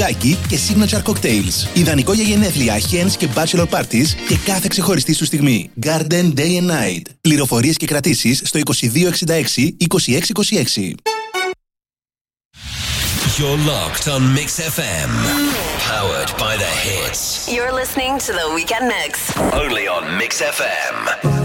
ποτάκι και signature cocktails. Ιδανικό για γενέθλια, hens και bachelor parties και κάθε ξεχωριστή σου στιγμή. Garden Day and Night. Πληροφορίες και κρατήσεις στο 2266 2626. You're locked on Mix FM. Powered by the hits. You're listening to the Weekend Mix. Only on Mix FM.